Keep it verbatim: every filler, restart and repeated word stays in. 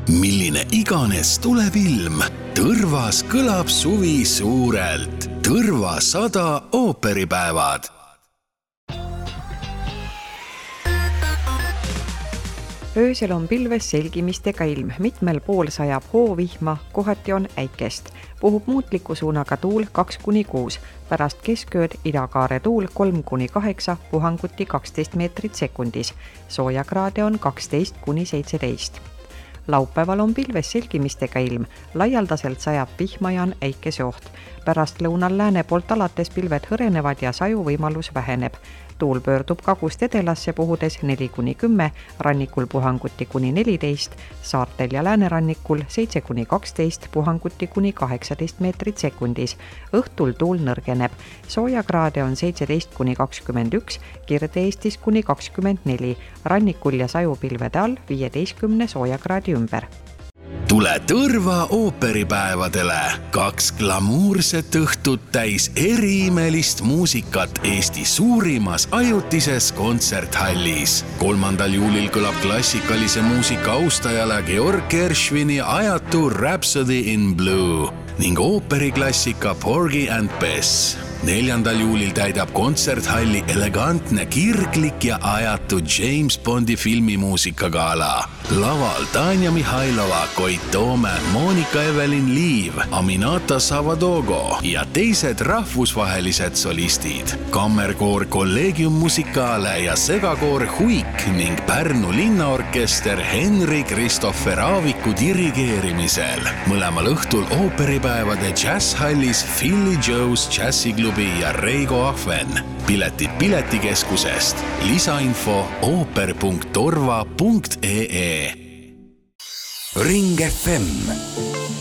Milline iganes tuleb ilm, Tõrvas kõlab suvi suurelt. Tõrva sada ooperipäevad. Öösel on pilves selgimistega ilm, mitmel pool sajab hoovihma, kohati on äikest. Puhub muutliku suunaga tuul kaks kuni kuus, pärast keskööd idakaare tuul kolm kuni kaheksa, puhanguti kaksteist meetrit sekundis. Soojakraade on kaksteist kuni seitseteist. Laupäeval on pilves selgimistega ilm, laialdaselt sajab vihma ja on äikese oht. Pärast lõunal lääne poolt alates pilved hõrenevad ja saju võimalus väheneb. Tuul pöördub kagust edelasse puhudes neli kuni kümme, rannikul puhanguti kuni neliteist, saartel ja läänerannikul seitse kuni kaksteist, puhanguti kuni kaheksateist meetrit sekundis. Õhtul tuul nõrgeneb. Soojakraade on seitseteist kuni kakskümmend üks, Kirde-Eestis kuni kakskümmend neli, rannikul ja sajupilvede all viieteistkümne soojakraadi ümber. Tule Tõrva ooperipäevadele. Kaks glamuurset õhtut täis eriimelist muusikat Eesti suurimas ajutises kontserthallis. kolmandal juulil kõlab klassikalise muusika austajale Georg Gershwini ajatu Rhapsody in Blue ning ooperiklassika Porgy and Bess. neljandal juulil täidab kontserthalli elegantne, kirglik ja ajatu James Bondi filmimuusikagala. Laval Tanja Mihhailova, Koit Toome, Monika Evelin Liiv, Aminata Savadogo ja teised rahvusvahelised solistid. Kammerkoor Collegium Musicale ja segakoor Huik ning Pärnu linnaorkester Henri Kristoffer Aaviku dirigeerimisel. Mõlemal õhtul ooperipäevade jazzhallis Philly Joe's Jazziklubi ja Reigo Ahven. Piletid Piletikeskusest. Lisainfo ooper punkt torva punkt ee. Ring F M